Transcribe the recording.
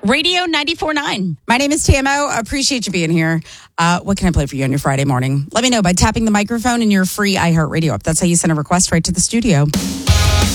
Radio 94.9. My name is Tamo. Appreciate you being here. What can I play for you on your Friday morning? Let me know by tapping the microphone in your free iHeartRadio app. That's how you send a request right to the studio.